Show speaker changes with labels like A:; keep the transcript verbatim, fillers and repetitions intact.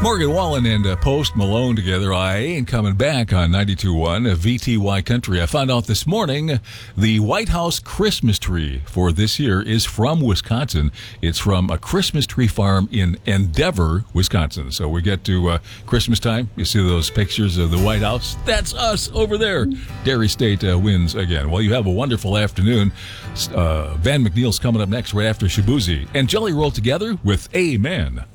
A: Morgan Wallen and uh, Post Malone together. I ain't coming back on ninety-two point one V T Y Country. I found out this morning the White House Christmas tree for this year is from Wisconsin. It's from a Christmas tree farm in Endeavor, Wisconsin. So we get to uh, Christmas time. You see those pictures of the White House? That's us over there. Dairy State uh, wins again. Well, you have a wonderful afternoon. Uh, Van McNeil's coming up next right after Shabuzi. And Jelly Roll together with Amen.